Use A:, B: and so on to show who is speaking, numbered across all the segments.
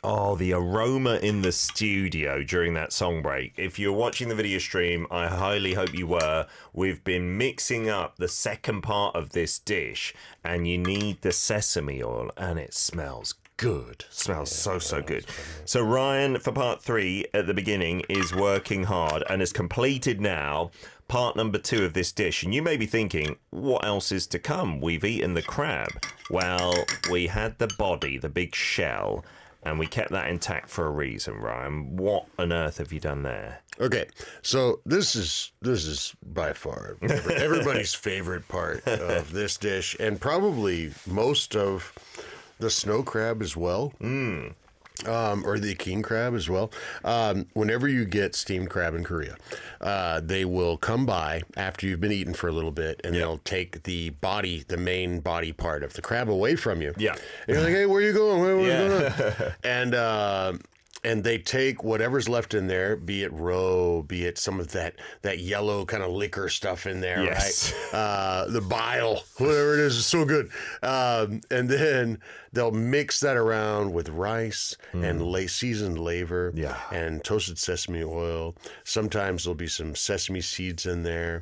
A: Oh, the aroma in the studio during that song break. If you're watching the video stream, I highly hope you were. We've been mixing up the second part of this dish, and you need the sesame oil, and it smells good. Smells so good. So Ryan, for part 3 at the beginning, is working hard and has completed now part number 2 of this dish. And you may be thinking, what else is to come? We've eaten the crab. Well, we had the body, the big shell, and we kept that intact for a reason, Ryan. What on earth have you done there?
B: Okay, so this is by far everybody's favorite part of this dish, and probably most of the snow crab as well, or the king crab as well. Whenever you get steamed crab in Korea, they will come by after you've been eating for a little bit, and they'll take the body, the main body part of the crab away from you.
A: Yeah.
B: And you're like, hey, where are you going? Where are you going? And they take whatever's left in there, be it roe, be it some of that yellow kind of liquor stuff in there,
A: Yes.
B: right? The bile, whatever it is so good. And then they'll mix that around with rice and seasoned laver and toasted sesame oil. Sometimes there'll be some sesame seeds in there.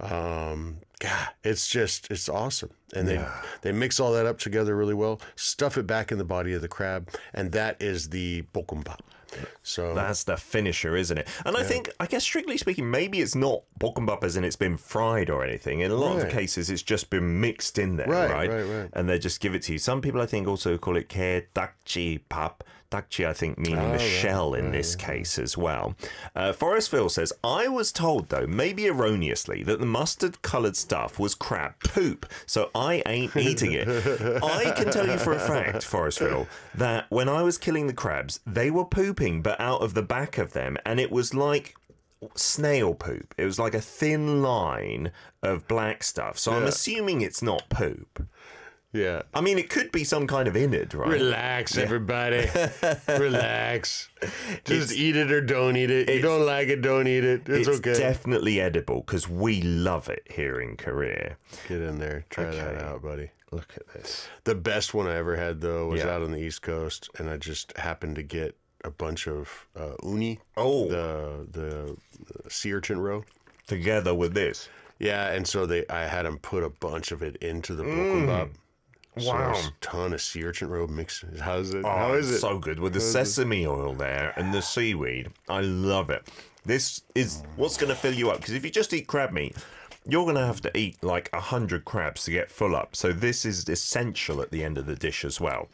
B: God, it's awesome. And they mix all that up together really well, stuff it back in the body of the crab, and that is the bokkeumbap. So
A: that's the finisher, isn't it? And I guess strictly speaking, maybe it's not bokkeumbap as in it's been fried or anything. In a lot of cases, it's just been mixed in there, right? And they just give it to you. Some people, I think, also call it ke dakchi pap. Dakchi, I think, meaning the shell in this case as well. Forrest Phil says, I was told, though, maybe erroneously, that the mustard-coloured stuff was crab poop, so I ain't eating it. I can tell you for a fact, Forrest Phil, that when I was killing the crabs, they were pooping, but out of the back of them, and it was like snail poop. It was like a thin line of black stuff, so I'm assuming it's not poop.
B: Yeah.
A: I mean, it could be some kind of innard, right?
B: Relax, everybody. Relax. Just eat it or don't eat it. You don't like it, don't eat it. It's okay.
A: It's definitely edible because we love it here in Korea.
B: Get in there. Try that out, buddy.
A: Look at this.
B: The best one I ever had, though, was out on the East Coast, and I just happened to get a bunch of uni. Oh. The sea urchin roe.
A: Together with this.
B: Yeah, and so I had them put a bunch of it into the bokkeumbap.
A: Wow.
B: So a ton of sea urchin roe mixed. How's it?
A: Oh,
B: How is it?
A: So good with the sesame oil there and the seaweed. I love it. This is what's going to fill you up, because if you just eat crab meat, you're going to have to eat like 100 crabs to get full up. So this is essential at the end of the dish as well.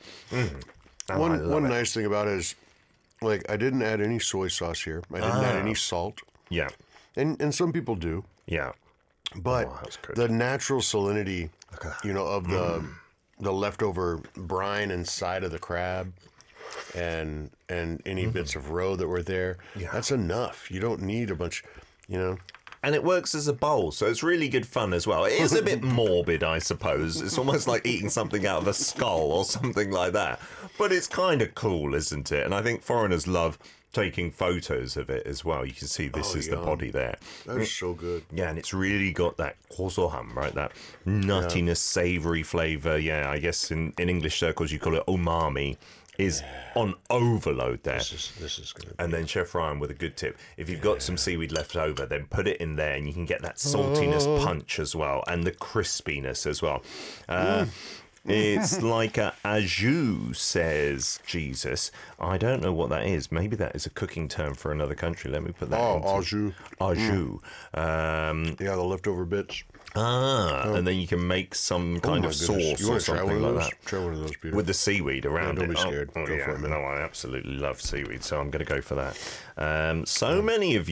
B: One nice thing about it is, like, I didn't add any soy sauce here. I didn't add any salt.
A: Yeah.
B: And some people do.
A: Yeah.
B: But the natural salinity, of the leftover brine inside of the crab and any bits of roe that were there, that's enough. You don't need a bunch,
A: And it works as a bowl, so it's really good fun as well. It is a bit morbid, I suppose. It's almost like eating something out of a skull or something like that. But it's kind of cool, isn't it? And I think foreigners love taking photos of it as well. You can see this is the body there.
B: That's so good.
A: Yeah, and it's really got that gosoham, right? That nuttiness, savoury flavour. Yeah, I guess in English circles you call it umami. Is on overload there.
B: This is good.
A: And then Chef Ryan with a good tip. If you've got some seaweed left over, then put it in there and you can get that saltiness punch as well and the crispiness as well. It's like a au jus, says Jesus. I don't know what that is. Maybe that is a cooking term for another country. Let me put that
B: au jus.
A: Au jus.
B: The leftover bits.
A: And then you can make some kind of sauce or something like that.
B: Try one of those, Peter.
A: With the seaweed around
B: don't
A: it.
B: Be scared. Go for it, man.
A: No, I absolutely love seaweed, so I'm going to go for that. So many of you